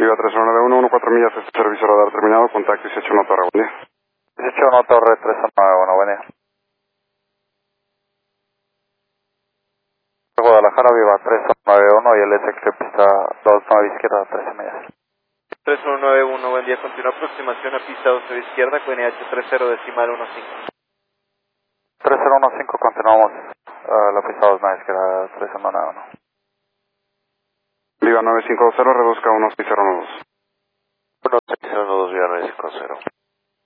Viva 3191, 14 millas, este servicio radar terminado, contacto 181 Torre, buen día. 181 Torre 391, buen día. Guadalajara, Viva 391 y el Eclipse está 29 izquierda, 13 millas. 3191, buen día, continúa aproximación a pista 12 izquierda, QNH 30.15. 3015, continuamos la pista 29 izquierda, 3191. Viva 9520, reduzca 1602. 1602, Viva 950.